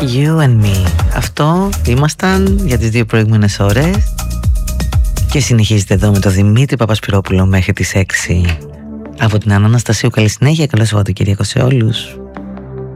You and Me. Αυτό ήμασταν για τις 2 προηγούμενες ώρες. Και συνεχίζετε εδώ με τον Δημήτρη Παπασπυρόπουλο μέχρι τις 6. Από την Άννα Αναστασίου, καλή συνέχεια, καλό Σαββατοκύριακο σε όλους.